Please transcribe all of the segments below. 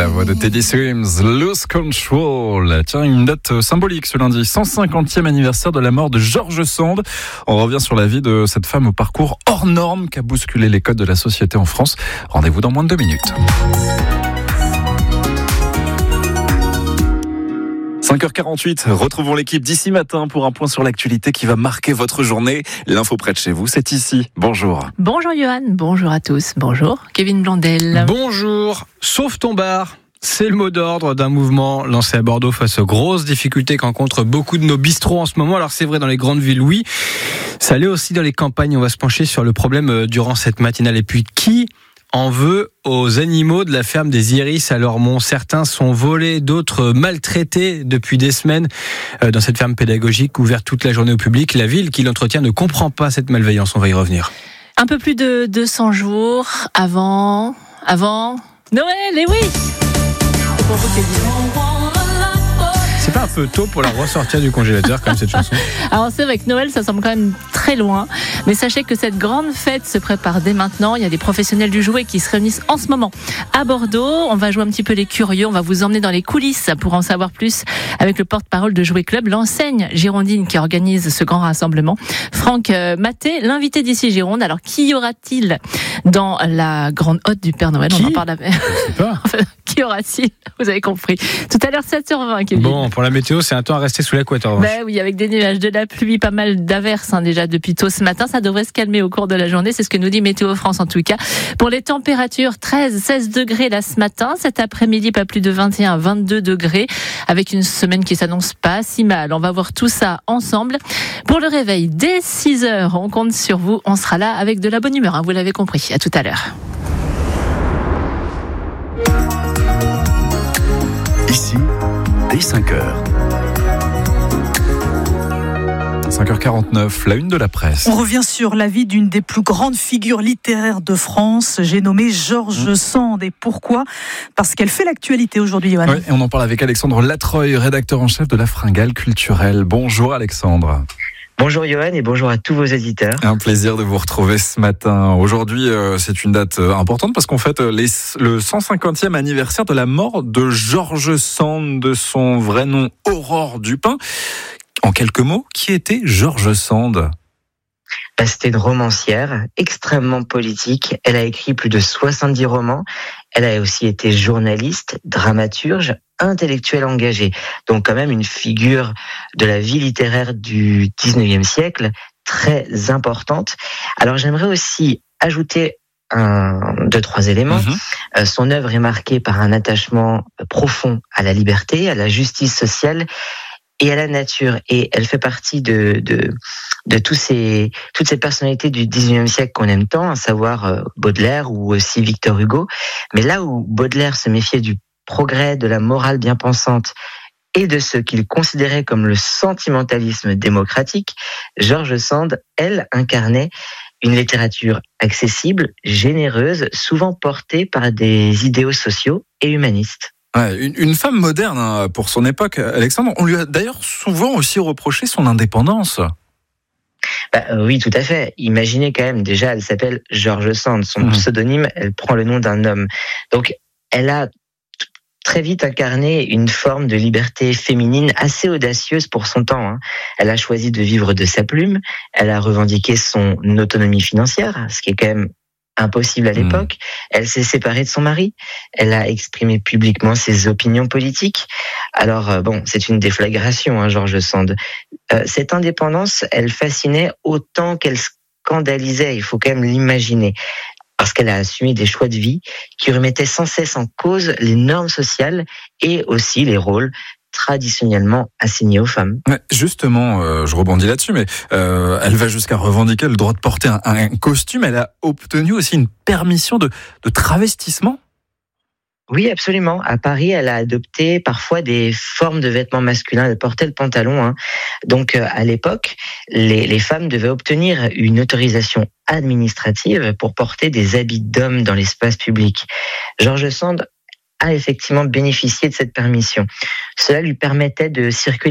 La voix de Teddy Swims, Lose Control. Tiens, une date symbolique ce lundi, 150e anniversaire de la mort de George Sand. On revient sur la vie de cette femme au parcours hors norme qui a bousculé les codes de la société en France. Rendez-vous dans moins de 2 minutes. 5h48, retrouvons l'équipe d'ici matin pour un point sur l'actualité qui va marquer votre journée. L'info près de chez vous, c'est ici. Bonjour. Bonjour Johan, bonjour à tous. Bonjour Kevin Blondel. Bonjour, sauve ton bar. C'est le mot d'ordre d'un mouvement lancé à Bordeaux face aux grosses difficultés qu'encontrent beaucoup de nos bistrots en ce moment. Alors c'est vrai dans les grandes villes, oui. Ça l'est aussi dans les campagnes. On va se pencher sur le problème durant cette matinale. Et puis qui en veut aux animaux de la ferme des Iris à Lormont? Certains sont volés, d'autres maltraités depuis des semaines dans cette ferme pédagogique ouverte toute la journée au public. La ville qui l'entretient ne comprend pas cette malveillance. On va y revenir. Un peu plus de 200 jours avant Noël, et oui. C'est pour vous, Kevin. C'est pas un peu tôt pour la ressortir du congélateur comme cette chanson? Alors c'est vrai que Noël, ça semble quand même très loin, mais sachez que cette grande fête se prépare dès maintenant. Il y a des professionnels du jouet qui se réunissent en ce moment à Bordeaux. On va jouer un petit peu les curieux, on va vous emmener dans les coulisses pour en savoir plus avec le porte-parole de Jouet Club, l'enseigne girondine qui organise ce grand rassemblement. Franck Maté, l'invité d'ici Gironde. Alors qui y aura-t-il dans la grande hôte du Père Noël? On en parle après. Je sais pas. Qui aura-t-il? Vous avez compris. Tout à l'heure 7h20, Kevin. Bon, pour la météo, c'est un temps à rester sous la couette. Oui, avec des nuages, de la pluie, pas mal d'averses déjà depuis tôt ce matin. Ça devrait se calmer au cours de la journée. C'est ce que nous dit Météo France en tout cas. Pour les températures, 13-16 degrés là ce matin. Cet après-midi, pas plus de 21-22 degrés. Avec une semaine qui s'annonce pas si mal. On va voir tout ça ensemble. Pour le réveil, dès 6h, on compte sur vous. On sera là avec de la bonne humeur. Vous l'avez compris. À tout à l'heure. Ici, dès 5h. 5h49, la une de la presse. On revient sur la vie d'une des plus grandes figures littéraires de France. J'ai nommé George Sand. Et pourquoi? Parce qu'elle fait l'actualité aujourd'hui, Johan. Oui, et on en parle avec Alexandre Latreuil, rédacteur en chef de La Fringale Culturelle. Bonjour Alexandre. Bonjour Johan et bonjour à tous vos auditeurs. Un plaisir de vous retrouver ce matin. Aujourd'hui, c'est une date importante parce qu'on fête le 150e anniversaire de la mort de George Sand, de son vrai nom Aurore Dupin. En quelques mots, qui était George Sand? C'était une romancière extrêmement politique. Elle a écrit plus de 70 romans. Elle a aussi été journaliste, dramaturge, intellectuelle engagée. Donc quand même une figure de la vie littéraire du 19e siècle très importante. Alors j'aimerais aussi ajouter 2-3 éléments. Son œuvre est marquée par un attachement profond à la liberté, à la justice sociale et à la nature. Et elle fait partie de toutes ces personnalités du 19e siècle qu'on aime tant, à savoir Baudelaire ou aussi Victor Hugo. Mais là où Baudelaire se méfiait du progrès, de la morale bien pensante et de ce qu'il considérait comme le sentimentalisme démocratique, George Sand, elle, incarnait une littérature accessible, généreuse, souvent portée par des idéaux sociaux et humanistes. Ouais, une femme moderne pour son époque, Alexandre. On lui a d'ailleurs souvent aussi reproché son indépendance. Oui, tout à fait. Imaginez quand même, déjà, elle s'appelle George Sand. Son pseudonyme, elle prend le nom d'un homme. Donc, elle a très vite incarné une forme de liberté féminine assez audacieuse pour son temps. Elle a choisi de vivre de sa plume. Elle a revendiqué son autonomie financière, ce qui est quand même impossible à l'époque. Elle s'est séparée de son mari. Elle a exprimé publiquement ses opinions politiques. Alors, c'est une déflagration, George Sand. Cette indépendance, elle fascinait autant qu'elle scandalisait. Il faut quand même l'imaginer. Parce qu'elle a assumé des choix de vie qui remettaient sans cesse en cause les normes sociales et aussi les rôles traditionnellement assignés aux femmes. Justement, je rebondis là-dessus, mais elle va jusqu'à revendiquer le droit de porter un costume. Elle a obtenu aussi une permission de travestissement. Oui, absolument. À Paris, elle a adopté parfois des formes de vêtements masculins. Elle portait le pantalon. Donc, à l'époque, les femmes devaient obtenir une autorisation administrative pour porter des habits d'hommes dans l'espace public. George Sand a effectivement bénéficié de cette permission. Cela lui permettait de circuler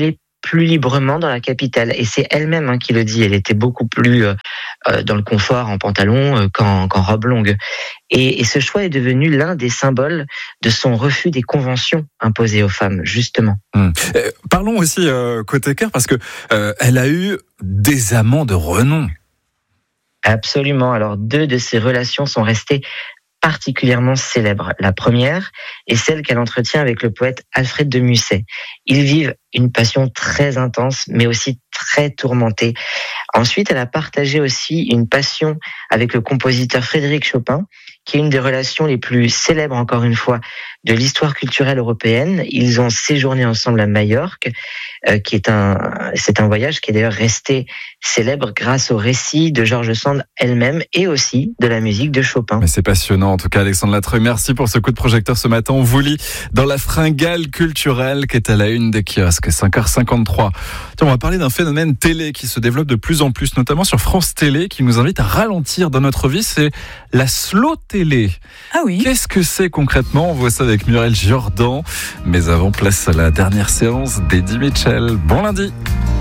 plus librement dans la capitale. Et c'est elle-même qui le dit. Elle était beaucoup plus dans le confort en pantalon qu'en robe longue. Et ce choix est devenu l'un des symboles de son refus des conventions imposées aux femmes, justement. Parlons aussi côté cœur, parce que elle a eu des amants de renom. Absolument. Alors, 2 de ces relations sont restées particulièrement célèbres. La première est celle qu'elle entretient avec le poète Alfred de Musset. Ils vivent une passion très intense, mais aussi très tourmentée. Ensuite, elle a partagé aussi une passion avec le compositeur Frédéric Chopin, qui est une des relations les plus célèbres, encore une fois, de l'histoire culturelle européenne. Ils ont séjourné ensemble à Majorque, c'est un voyage qui est d'ailleurs resté célèbre grâce au récit de George Sand elle-même et aussi de la musique de Chopin. Mais c'est passionnant, en tout cas, Alexandre Latreuil. Merci pour ce coup de projecteur ce matin. On vous lit dans la fringale culturelle qui est à la une des kiosques, 5h53. Tiens, on va parler d'un phénomène télé qui se développe de plus en plus, notamment sur France Télé, qui nous invite à ralentir dans notre vie. C'est la slow télé. Ah oui. Qu'est-ce que c'est concrètement? On voit ça avec Muriel Jourdan. Mais avant, place à la dernière séance d'Eddie Mitchell. Bon lundi.